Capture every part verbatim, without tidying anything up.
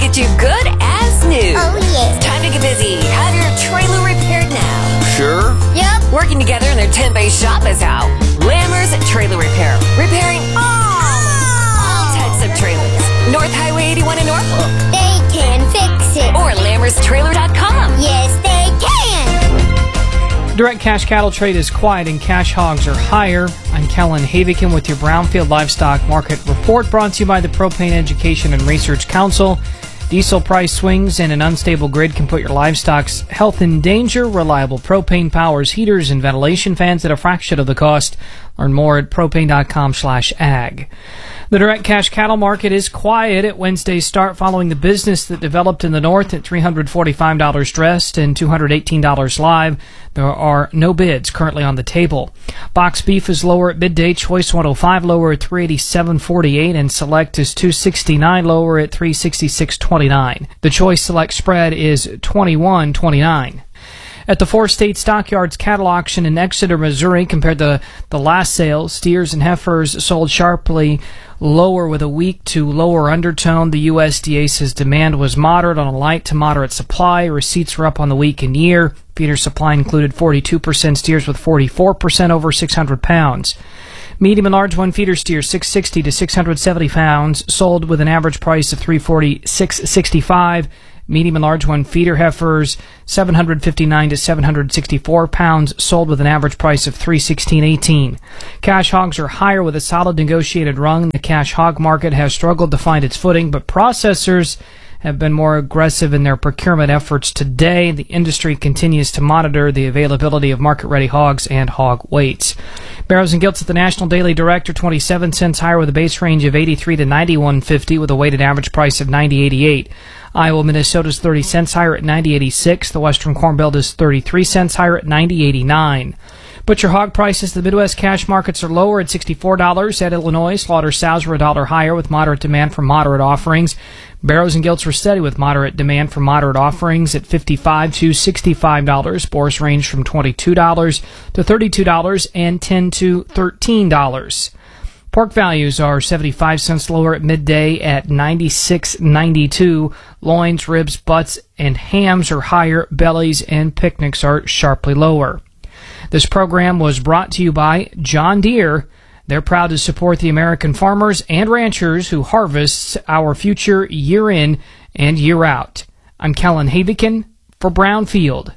get you good as new. Oh, yeah. It's time to get busy. Have your trailer repaired now. Sure? Yep. Working together in their ten-bay shop is how. Lammer's Trailer Repair. Repairing all, all types of trailers. North Highway eighty-one in Norfolk. They can fix it. Or lammers trailer dot com. Yes, they can. Direct cash cattle trade is quiet and cash hogs are higher. I'm Kellen Havikin with your Brownfield Livestock Market Report, brought to you by the Propane Education and Research Council. Diesel price swings and an unstable grid can put your livestock's health in danger. Reliable propane powers heaters and ventilation fans at a fraction of the cost. Learn more at propane dot com slash ag. The direct cash cattle market is quiet at Wednesday's start following the business that developed in the north at three hundred forty-five dollars dressed and two hundred eighteen dollars live. There are no bids currently on the table. Box beef is lower at midday. Choice one oh five lower at three eighty-seven forty-eight, and Select is two sixty-nine lower at three sixty-six twenty-nine. The Choice Select spread is twenty-one twenty-nine. At the Four State Stockyards Cattle Auction in Exeter, Missouri, compared to the last sale, steers and heifers sold sharply lower with a weak to lower undertone. The U S D A says demand was moderate on a light to moderate supply. Receipts were up on the week and year. Feeder supply included forty-two percent steers with forty-four percent over six hundred pounds. Medium and large one feeder steers six sixty to six hundred seventy pounds sold with an average price of three forty-six sixty-five. Medium and large one feeder heifers seven hundred fifty-nine to seven hundred sixty-four pounds sold with an average price of three sixteen eighteen. Cash hogs are higher with a solid negotiated rung. The cash hog market has struggled to find its footing, but processors have been more aggressive in their procurement efforts today. The industry continues to monitor the availability of market-ready hogs and hog weights. Barrows and Gilts at the National Daily Direct are twenty-seven cents higher with a base range of eighty-three to ninety-one fifty with a weighted average price of ninety eighty-eight. Iowa, Minnesota is thirty cents higher at ninety eighty-six. The Western Corn Belt is thirty-three cents higher at ninety eighty-nine. Butcher hog prices, the Midwest cash markets are lower at sixty-four dollars. At Illinois, slaughter sows were a dollar higher with moderate demand for moderate offerings. Barrows and Gilts were steady with moderate demand for moderate offerings at fifty-five to sixty-five dollars. Boars range from twenty-two dollars to thirty-two dollars and ten to thirteen dollars. Pork values are seventy-five cents lower at midday at ninety-six ninety-two. Loins, ribs, butts, and hams are higher. Bellies and picnics are sharply lower. This program was brought to you by John Deere. They're proud to support the American farmers and ranchers who harvest our future year in and year out. I'm Kellen Havikin for Brownfield.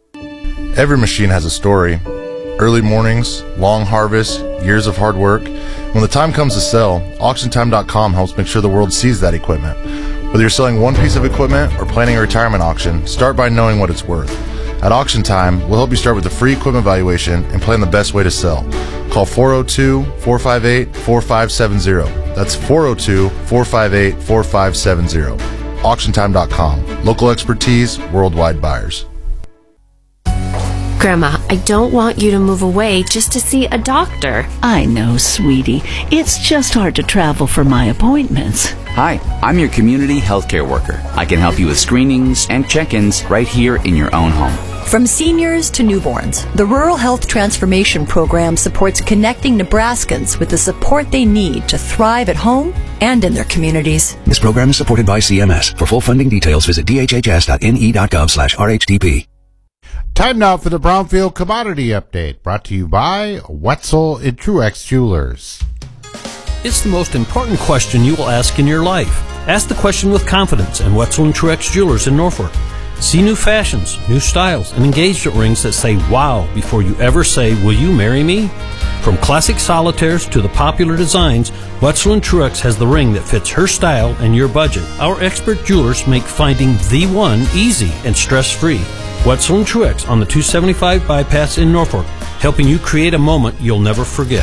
Every machine has a story. Early mornings, long harvests, years of hard work. When the time comes to sell, auction time dot com helps make sure the world sees that equipment. Whether you're selling one piece of equipment or planning a retirement auction, start by knowing what it's worth. At Auction Time, we'll help you start with a free equipment valuation and plan the best way to sell. Call four oh two, four five eight, four five seven zero. That's four oh two, four five eight, four five seven zero. auction time dot com. Local expertise, worldwide buyers. Grandma, I don't want you to move away just to see a doctor. I know, sweetie. It's just hard to travel for my appointments. Hi, I'm your community healthcare worker. I can help you with screenings and check-ins right here in your own home. From seniors to newborns, the Rural Health Transformation Program supports connecting Nebraskans with the support they need to thrive at home and in their communities. This program is supported by C M S. For full funding details, visit d h h s dot n e dot gov slash r h t p. Time now for the Brownfield Commodity Update, brought to you by Wetzel and Truex Jewelers. It's the most important question you will ask in your life. Ask the question with confidence at Wetzel and Truex Jewelers in Norfolk. See new fashions, new styles, and engagement rings that say wow before you ever say, will you marry me? From classic solitaires to the popular designs, Wetzel and Truex has the ring that fits her style and your budget. Our expert jewelers make finding the one easy and stress-free. Wetzel and Truex on the two seventy-five bypass in Norfolk, helping you create a moment you'll never forget.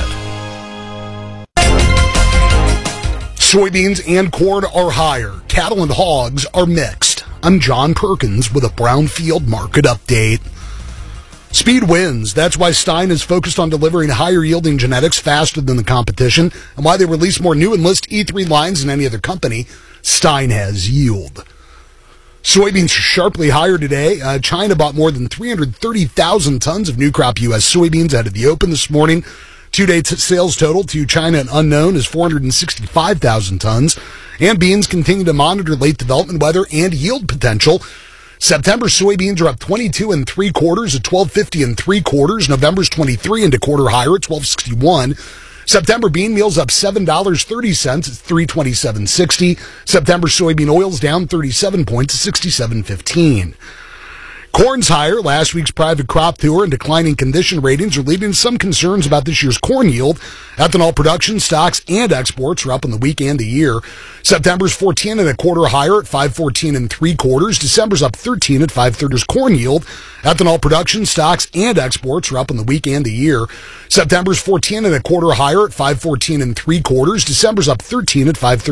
Soybeans and corn are higher. Cattle and hogs are mixed. I'm John Perkins with a Brownfield Market Update. Speed wins. That's why Stein is focused on delivering higher yielding genetics faster than the competition, and why they release more new Enlist E three lines than any other company. Stein has yield. Soybeans are sharply higher today. Uh, China bought more than three hundred thirty thousand tons of new crop U S soybeans out of the open this morning. Two-day t- sales total to China and unknown is four hundred sixty-five thousand tons. And beans continue to monitor late development weather and yield potential. September soybeans are up twenty-two and three quarters at twelve fifty and three quarters. November's twenty-three and a quarter higher at twelve sixty-one. September bean meal's up seven dollars and thirty cents at three twenty-seven sixty. September soybean oil's down thirty-seven points at sixty-seven fifteen. Corn's higher. Last week's private crop tour and declining condition ratings are leading to some concerns about this year's corn yield. Ethanol production, stocks, and exports are up in the week and the year. September's fourteen and a quarter higher at five fourteen and three quarters. December's up thirteen at five thirty's corn yield. Ethanol production, stocks, and exports are up in the week and the year. September's fourteen and a quarter higher at five fourteen and three quarters. December's up thirteen at five thirty.